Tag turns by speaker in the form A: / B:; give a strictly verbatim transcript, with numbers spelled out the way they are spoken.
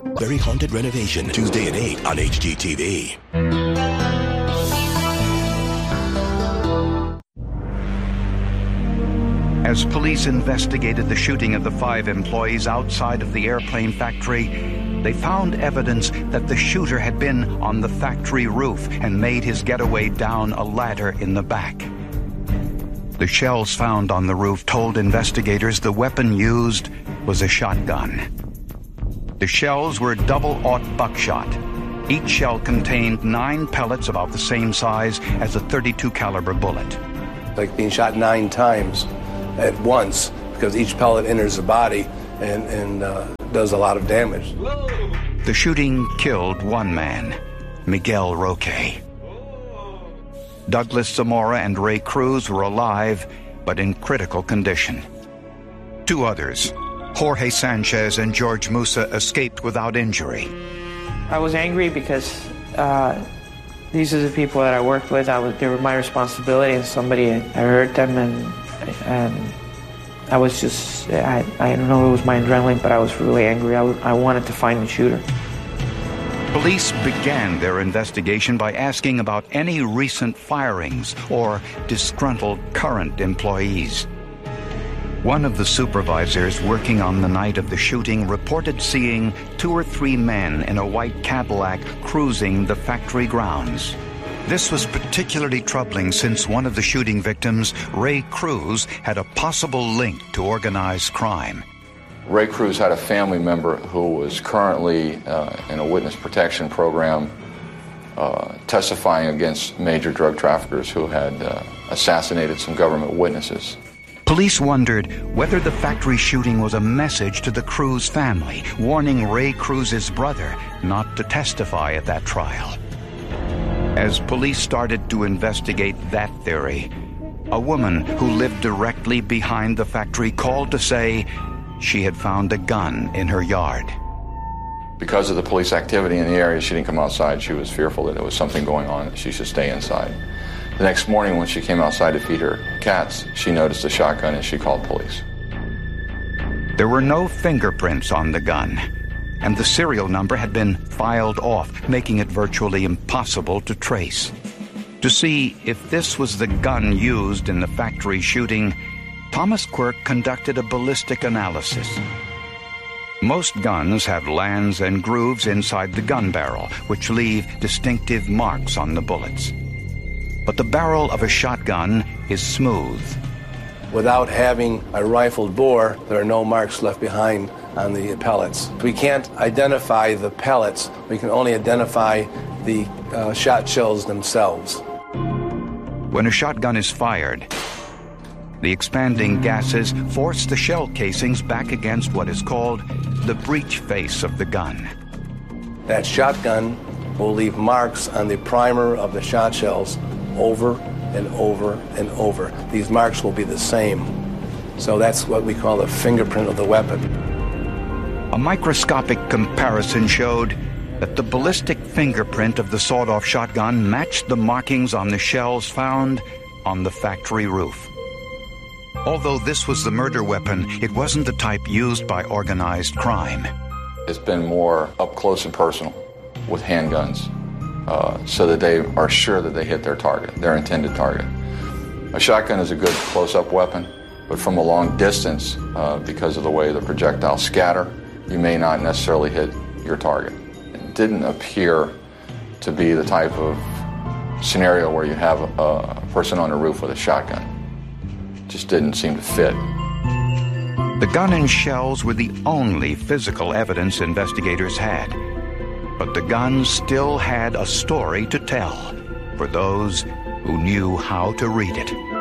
A: Very Haunted Renovation, Tuesday at eight on H G T V.
B: As police investigated the shooting of the five employees outside of the airplane factory, they found evidence that the shooter had been on the factory roof and made his getaway down a ladder in the back. The shells found on the roof told investigators the weapon used was a shotgun. The shells were double-aught buckshot. Each shell contained nine pellets about the same size as a thirty-two caliber bullet.
C: Like being shot nine times at once, because each pellet enters the body and, and uh, does a lot of damage.
B: The shooting killed one man, Miguel Roque. Douglas Zamora and Ray Cruz were alive, but in critical condition. Two others, Jorge Sanchez and George Musa, escaped without injury.
D: I was angry because uh, these are the people that I worked with. I was, they were my responsibility, and somebody, I hurt them, and and I was just, I, I don't know if it was my adrenaline, but I was really angry. I, I wanted to find the shooter.
B: Police began their investigation by asking about any recent firings or disgruntled current employees. One of the supervisors working on the night of the shooting reported seeing two or three men in a white Cadillac cruising the factory grounds. This was particularly troubling since one of the shooting victims, Ray Cruz, had a possible link to organized crime.
E: Ray Cruz had a family member who was currently uh, in a witness protection program uh, testifying against major drug traffickers who had uh, assassinated some government witnesses.
B: Police wondered whether the factory shooting was a message to the Cruz family, warning Ray Cruz's brother not to testify at that trial. As police started to investigate that theory, a woman who lived directly behind the factory called to say she had found a gun in her yard.
E: Because of the police activity in the area, she didn't come outside. She was fearful that there was something going on, that she should stay inside. The next morning, when she came outside to feed her cats, she noticed a shotgun and she called police.
B: There were no fingerprints on the gun, and the serial number had been filed off, making it virtually impossible to trace. To see if this was the gun used in the factory shooting, Thomas Quirk conducted a ballistic analysis. Most guns have lands and grooves inside the gun barrel, which leave distinctive marks on the bullets. But the barrel of a shotgun is smooth.
C: Without having a rifled bore, there are no marks left behind on the pellets. We can't identify the pellets. We can only identify the uh, shot shells themselves.
B: When a shotgun is fired, the expanding gases force the shell casings back against what is called the breech face of the gun.
C: That shotgun will leave marks on the primer of the shot shells over and over and over. These marks will be the same. So that's what we call the fingerprint of the weapon.
B: A microscopic comparison showed that the ballistic fingerprint of the sawed-off shotgun matched the markings on the shells found on the factory roof. Although this was the murder weapon, it wasn't the type used by organized crime.
E: It's been more up close and personal with handguns, uh, so that they are sure that they hit their target, their intended target. A shotgun is a good close-up weapon, but from a long distance, uh, because of the way the projectiles scatter, you may not necessarily hit your target. It didn't appear to be the type of scenario where you have a, a person on a roof with a shotgun. It just didn't seem to fit.
B: The gun and shells were the only physical evidence investigators had. But the gun still had a story to tell for those who knew how to read it.